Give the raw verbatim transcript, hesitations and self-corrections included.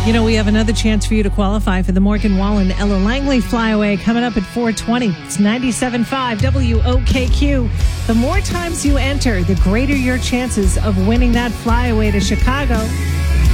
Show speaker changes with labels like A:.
A: You know, we have another chance for you to qualify for the Morgan Wallen Ella Langley Flyaway coming up at four twenty. It's ninety-seven point five W O K Q. The more times you enter, the greater your chances of winning that flyaway to Chicago.